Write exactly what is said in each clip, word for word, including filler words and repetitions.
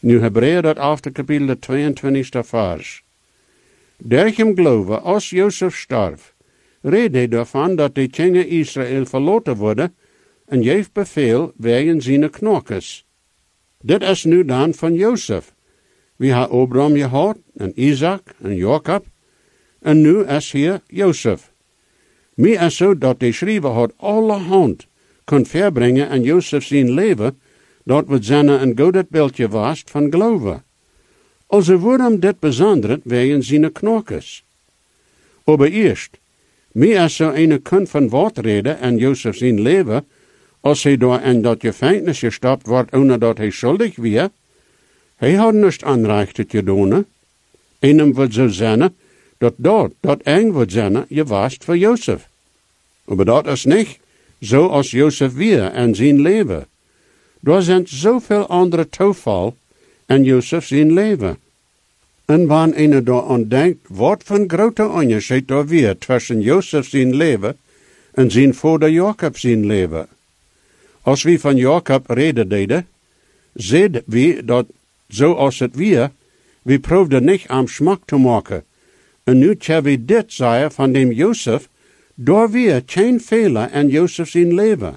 Nu Hebreeën dat achtste kapitel, de tweeëntwintigste vers. Durch hem geloven, als Jozef starf, reed hij daarvan dat de kinderen Israël verloten worden en geeft bevel wegen zijn knokjes. Dit is nu dan van Jozef. We hebben Abraham gehad, en Isaac, en Jacob, en nu is hier Jozef. Mij is zo dat de schrijver had alle hand kon verbrengen aan Jozef zijn leven, dat we zijn een goed beeldje was van geloven. Also wordt hem dit bezonderd wegen zijn knokjes. Aber eerst, mij is zo een kun van wat reden aan Jozef zijn leven, als hij door in dat gevangenis gestapt wordt, ohne dat hij schuldig was. Hij had niet aanrecht te doen. Einem wordt zo zijn, dat dat, dat eng wordt zijn, je was voor Jozef. Maar dat is niet zo als Jozef weer en zijn leven. Er zijn zoveel andere toeval in Jozef zijn leven. En wanneer een daar aan denkt, wat voor grote onderscheid er weer tussen Jozef zijn leven en zijn vader Jacob zijn leven. Als we van Jacob reden deden, zeiden we dat zoals het weer, we proefden niet aan smak te maken. En nu kunnen we dit zeggen van dem Jozef, door weer geen fehler in Jozef zijn leven.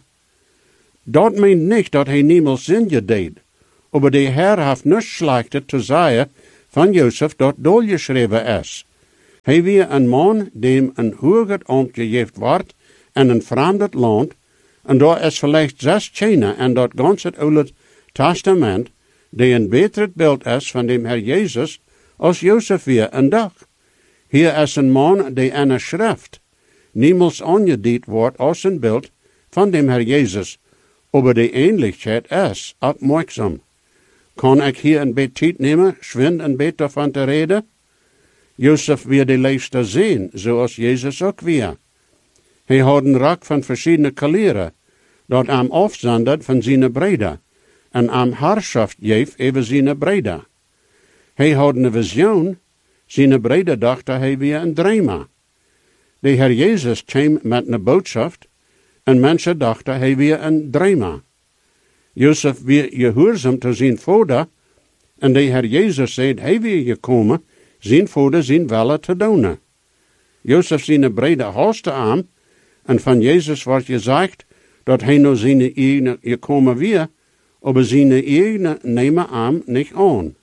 Dat meent niet dat hij niemals zin deed, maar de Heer heeft niet slechte te zeggen van Jozef dat doorgeschreven is. Hij weer een man dem een hoger ambt gegeven wordt in een vreemd land, en daar is vielleicht zes China in dat ganze Oude Testament, die een beter beeld is van dem Herr Jezus, als Jozef weer een dag. Hier is een man die in een schrift niemals aangediend wordt als een beeld van dem Herr Jezus, aber de ähnlichheid is opmerksam. Kan ik hier een beetje tijd nemen, schwind een beetje daarvan te reden? Jozef weer de leefste zien, zoals Jezus ook weer. Hij had een rak van verschillende kleren, dat hem afzondert van zijn breda, en hem heerschaft geeft over zijn breda. Hij had een visioen, zijn breda dacht hij weer een drama. De Heer Jezus kwam met een boodschap, en mensen dachten hij weer een drama. Jozef weer gehoorzaam te zijn vader, en de Heer Jezus zei hij weer gekomen, zijn vader zijn wille te doen. Jozef zijn breda haaste aan, en van Jezus wordt gezegd dat hij nou zijn eigen gekomen weer, maar zijn eigen nemen hem niet aan.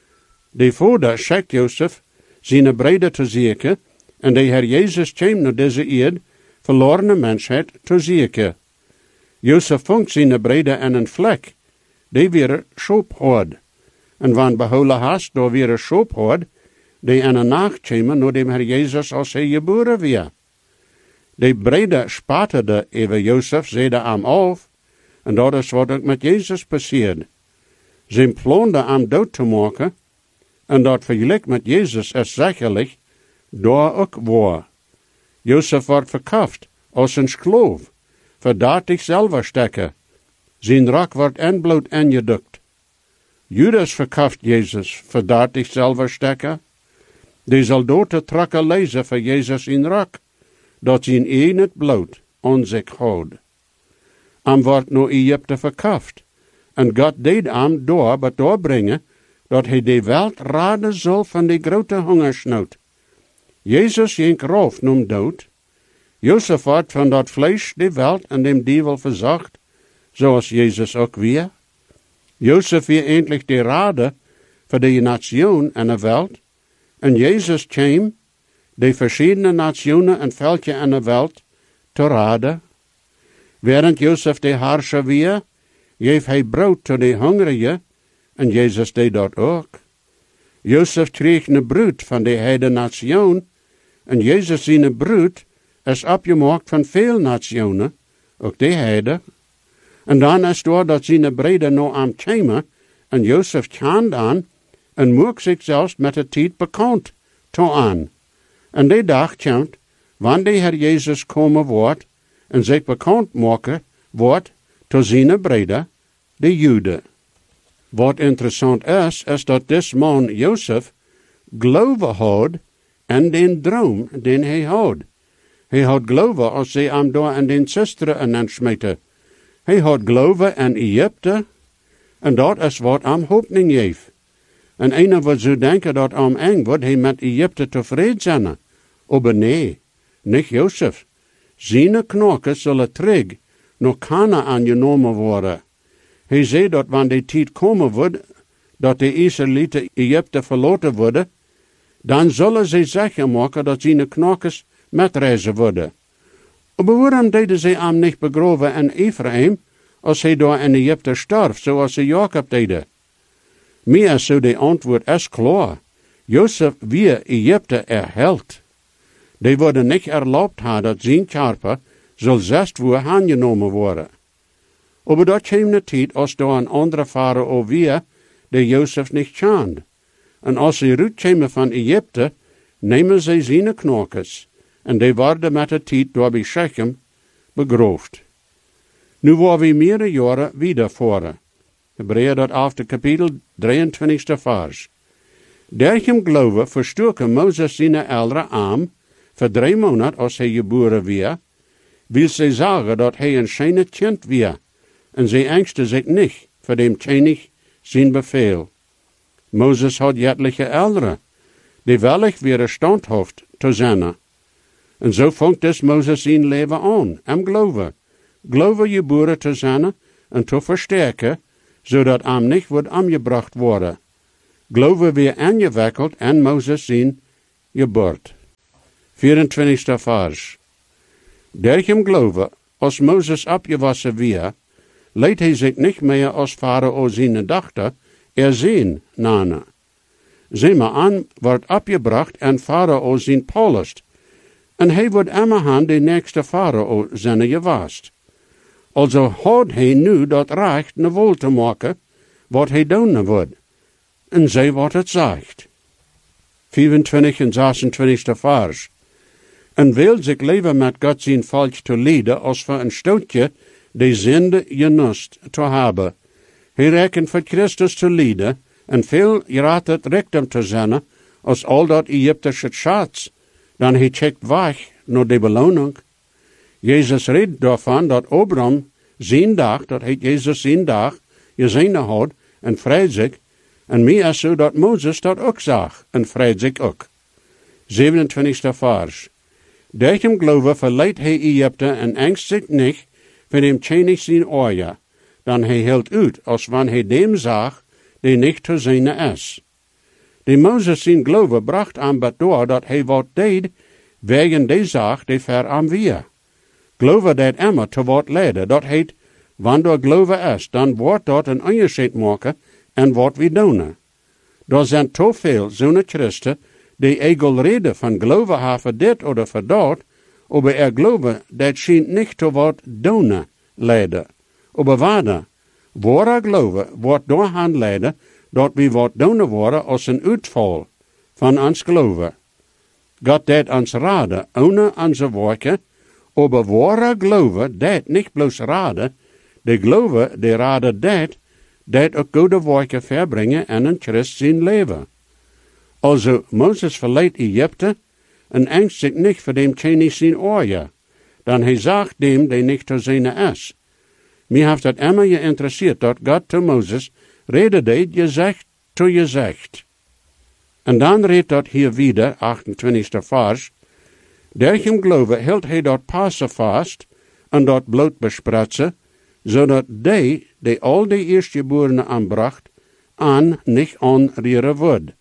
De vader schickt Jozef zijn breda te zieken, en de Heer Jezus kwam naar deze eerd, verlorene mensheid te zieken. Jozef vond zijn breda in een vlek, die weer schoophoord. En wanneer behouden hast, door weer schoophoord, die in een nacht kwamen naar dem Heer Jezus als hij geboren weer. De breda spaterde over Jozef, zeide hem af, en dat is wat ook met Jezus passiert. Ze plande hem dood te maken, en dat vergelijk met Jezus is zekerlijk daar ook waar. Jozef wordt verkocht als een slaaf, voor dertig zilverstekken. Zijn rak wordt in bloed ingedrukt. Judas verkocht Jezus voor dertig zilverstekken. De soldaten trokken lezen voor Jezus in rak, dat zijn eigen het bloed aan zich houdt. Am wordt naar Egypte verkocht, en God deed hem door maar doorbrengen, dat hij de wereld raden zal van de grote hongersnood. Jezus ging rauf noem dood. Jozef wordt van dat vlees de wereld en dem duivel verzacht, zoals Jezus ook weer. Jozef weer eindelijk de raden voor de nation en de wereld, en Jezus kwam de verschillende nationen en veldje in de wereld te raden. Während Jozef de harscher weer, geef hij brood tot de hongerigen, en Jezus deed dat ook. Jozef kreeg een bruid van de hele nation, en Jezus zijn bruid is opgemaakt van veel nationen, ook de heide. En dan is door dat zijn breda nou aan kwamen, en Jozef kwam aan, en moest zich zelfs met de tijd bekend toe aan. En die dag komt, wanneer de Heer Jezus komen wordt, en zich bekend maken wordt, tot zijn breda, de Joden. Wat interessant is, is dat deze man Jozef geloven had in den droom den hij had. Hij had geloven als ze hem door in den zusteren en smeten. Hij had geloven in Egypte, En dat is wat am hoopning geeft. En einer wordt zo denken dat am eng wordt hij met Egypte tevreden zijn. Aber nee, niet Jozef. Zijn knokken zullen terug naar Kana aangenomen worden. Hij zei dat wanneer die tijd komen wordt, dat de Israëlieten Egypte verlaten worden, dan zullen ze zeker maken dat zijn knokkers metreizen worden. Maar waarom deden ze hem niet begraven in Ephraim, als hij daar in Egypte starf, zoals ze Jacob deden? Meer zo de antwoord is klaar. Jozef weer Egypte erheld. Die worden niet erlaubt hebben dat zijn karper zal zest woer aangenomen worden. Maar dat kwam de tijd als door een andere farao weer, die Jozef niet kende. En als ze uitkomen van Egypte, nemen ze zijn knokkers, en die worden met de tijd door bij Shechem begroofd. Nu waren we meerdere jaren weer voren. Hebreeën dat after kapitel drieëntwintigste vers. Dergem geloven verstoken Mozes zijn eldere arm, voor drie maanden als hij geboren weer, wil ze zeggen dat hij een schijne kind weer, en ze angsten zich niet voor dem König zijn bevel. Mozes had jetliche eldere, die wellig weer standhaft te zijn. En zo vangt dus Mozes zijn leven aan, hem geloven. Geloven geboren te zijn en te versterken, zodat hem niet wordt aangebracht worden. Geloven weer aangewikkeld en Mozes zijn geboorte. vierentwintigste vers. Dergem geloven, als Mozes opgewassen weer, leidt hij zich niet meer als farao zijn dochter, er zijn nane. Zie maar aan wordt opgebracht en farao zijn palest, en hij wordt immerhand de nächste farao zijn gewast. Also had hij nu dat recht naar wol te maken, wat hij doen wordt. En zij wat het zegt. vierentwintig en zesentwintigste vers. En wil zich leven met God zijn volk te leiden, als voor een stootje de zinde genust te hebben. Hij rekent voor Christus te leiden, en veel raad het rectum te zijn, als al dat Egyptische schatz, dan hij checkt weg naar de beloning. Jezus redt daarvan dat Abraham zijn dag, dat hij Jezus zijn dag, gezien had, en vrij zich, en meer is zo dat Mozes dat ook zag, en vrij zich ook. zevenentwintigste vers. Dergem geloven verleidt hij Egypte en angst zich niet voor dem König zijn oorja, dan hij hield uit, als wanneer hij dem zag, die niet te zijn is. De Mozes zijn geloven bracht aan bed door dat hij wat deed, wegen de zaak die ver aan weer. Geloven dat immer te wat leiden, dat heet, wanneer geloven is, dan wordt dat een onderscheid maken en wat we doen. Er zijn te veel zo'n christen die egel reden van geloven hebben dit of voor dat, maar er geloven dat schijnt niet te wat doen leiden. Maar waarde, ware geloven wordt doorheen leiden dat we wat doen worden als een uitval van ons geloven. God deed ons raden, ohne onze werken, aber ware geloven deed niet bloos raden, de geloven die raden deed, deed ook goede werken verbrengen en een Christ zijn leven. Also Mozes verleidt Egypte en angst zich niet voor dem König zijn oorja, dan hij zag dem die niet te zijn is. Mij heeft het immer geïnteresseerd dat God te Mozes reden deed, je zegt to je zegt. En dan redt dat hier wieder, achtentwintigste vers, dergem geloven hield hij dat Pasen vast en dat bloed bespretsen, zodat die, die al de eerstgeborenen aanbracht, aan niet aanrieren wordt.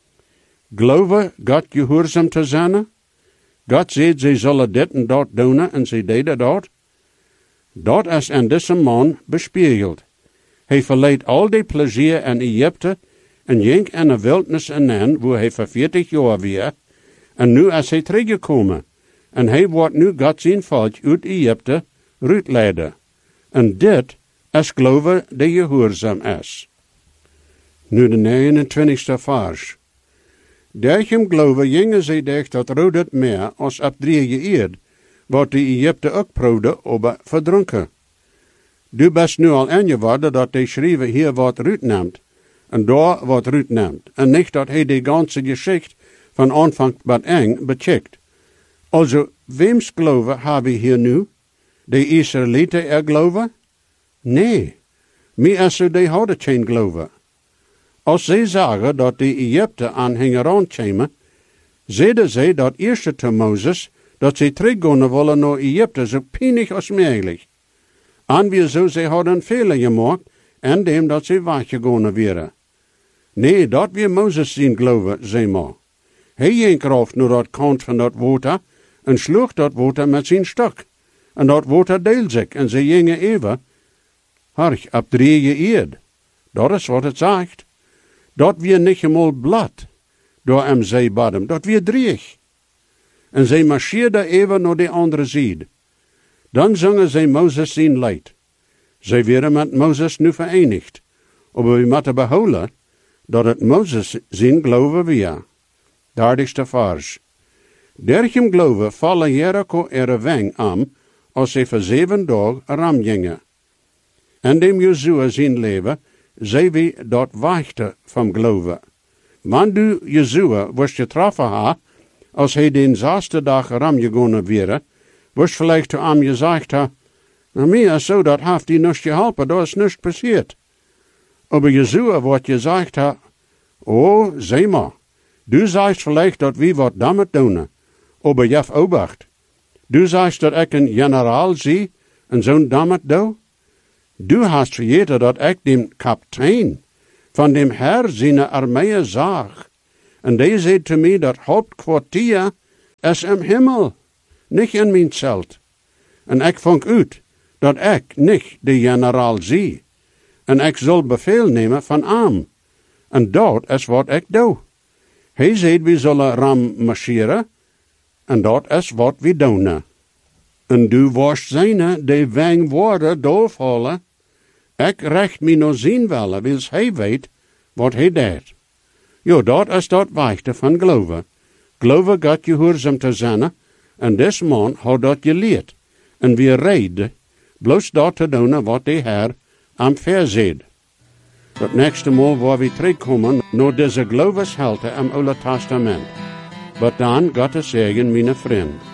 Geloven God gehoorzaam te zijn? God zegt, ze zullen dit en dat doen, en ze deden dat. Dat is in deze man bespiegeld. Hij verleidt al die plezier in Egypte, en ging in de wildnis in, waar hij voor veertig jaar weer, en nu is hij teruggekomen, en hij wordt nu God zijn volk uit Egypte uitleiden. En dit is geloven die gehoorzaam is. Nu de negenentwintigste vers. Dergem geloven gingen zij dicht dat rood meer als op drie eerd, wat de Egypte ook proefde, aber verdronken. Du bent nu al ingeworden dat de schrijver hier wat uitneemt, en daar wat uitneemt, en niet dat hij de ganze geschichte van aanvang tot eind becheckt. Also, wems geloven hebben we hier nu? De Israëlieten er geloven? Nee. Mi essen die hadden geen geloven. Als zij zagen dat de Egypten aanhänger aankwamen, zeiden zij dat eerste te Moses, dat zij teruggaan willen naar Egypte, zo pijnig als mogelijk. En wie zo zij hadden fehler gemaakt, en dem dat zij weggegaan waren. Nee, dat weer Moses zien geloven, zei maar. Hij ging kracht naar dat kant van dat water, en sloeg dat water met zijn stok. En dat water deelde zich, en ze gingen even, hark, op drie eerd. Dat is wat het zegt. Dat weer niet eenmaal blad, door am zeebadem, dat weer dreig. En zij marcheerden even naar de andere zijde. Dan zongen zij Moses zijn leid. Zij werden met Moses nu verenigd. Maar we moeten behouden dat het Moses zijn geloven weer. Dertigste vers. Dergem geloven vallen Jericho er weng aan, als zij voor zeven dagen ram gingen. En dem Jezua zijn leven, zij wie dat wachten van geloven. Want du Jezua was getroffen ha, als hij den zesde dag ram gegaan wäre, was vielleicht zu ihm gesagt ha, na mir so, dat haft die nicht geholpen, da ist nichts passiert. Aber Jezua wordt gesagt ha, oh, seh mal, du sagst vielleicht, dat wie wat damit doen, aber jef obacht. Du sagst, dat ik een generaal zie, en zo'n damit do. Du hast vergeten dat ik dem Kaptein van dem Herr seine Armee zag. En die zei te mij dat Hauptkwartier is im Himmel, nicht in mijn Zelt. En ik vond uit dat ik niet de generaal zie. En ik zal bevel nemen van hem. En dat is wat ik doe. Hij zei, we zullen ram marcheren. En dat is wat we doen. En du worst zijne, die weng woorden doorvallen. Ik recht me nog zien willen, wils hij weet wat hij deed. Jo, dat is dat wachten van geloven. Geloven gaat gehoorzaam te zijn, en des man had dat geleerd. En we reden, bloos dat te doen wat de Heer am verzeed. Dat nächste Mal waar we terugkomen naar deze geloofshelden im Oude Testament. Maar dan Gottes Segen, mijn vriend.